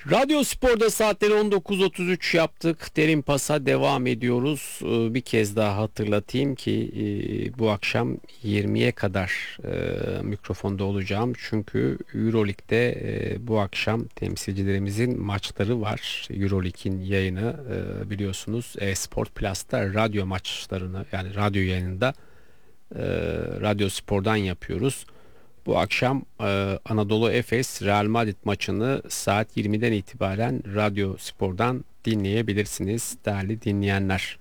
Radyo Spor'da saatleri 19.33 yaptık. Derin Pas'a devam ediyoruz. Bir kez daha hatırlatayım ki bu akşam 20'ye kadar mikrofonda olacağım. Çünkü Euroleague'de bu akşam temsilcilerimizin maçları var. Euroleague'in yayını biliyorsunuz Sport Plus'ta radyo maçlarını, yani radyo yayınında Radyo Spor'dan yapıyoruz. Bu akşam Anadolu Efes Real Madrid maçını saat 20'den itibaren Radyo Spor'dan dinleyebilirsiniz değerli dinleyenler.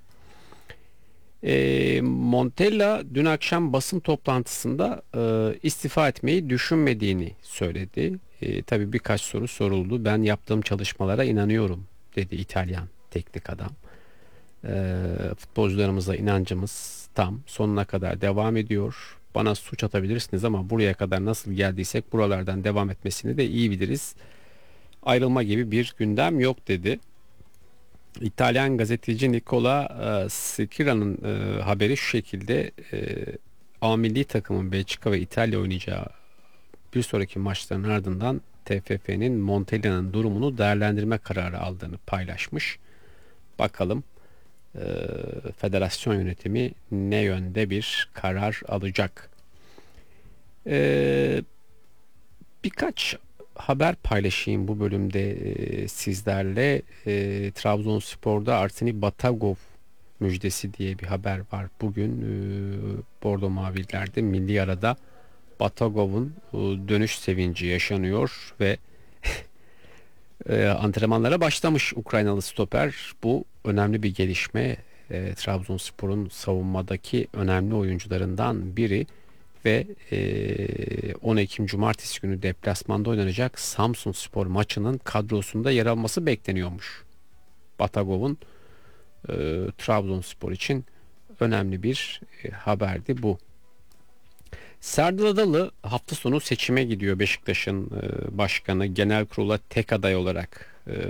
Montella dün akşam basın toplantısında istifa etmeyi düşünmediğini söyledi. Tabii birkaç soru soruldu. Ben yaptığım çalışmalara inanıyorum dedi İtalyan teknik adam. Futbolcularımıza inancımız tam, sonuna kadar devam ediyor. Bana suç atabilirsiniz ama buraya kadar nasıl geldiysek buralardan devam etmesini de iyi biliriz. Ayrılma gibi bir gündem yok dedi. İtalyan gazeteci Nicola Schira'nın haberi şu şekilde: A milli takımın Belçika ve İtalya oynayacağı bir sonraki maçların ardından TFF'nin Montella'nın durumunu değerlendirme kararı aldığını paylaşmış. Bakalım federasyon yönetimi ne yönde bir karar alacak? E, Birkaç haber paylaşayım bu bölümde sizlerle. Trabzonspor'da Arseni Batagov müjdesi diye bir haber var. Bugün Bordo Mavililer'de milli arada Batagov'un dönüş sevinci yaşanıyor ve antrenmanlara başlamış Ukraynalı stoper. Bu önemli bir gelişme. Trabzonspor'un savunmadaki önemli oyuncularından biri ve 10 Ekim Cumartesi günü deplasmanda oynanacak Samsunspor maçının kadrosunda yer alması bekleniyormuş. Batagov'un Trabzonspor için önemli bir haberdi bu. Serdal Adalı hafta sonu seçime gidiyor. Beşiktaş'ın başkanı, genel kurula tek aday olarak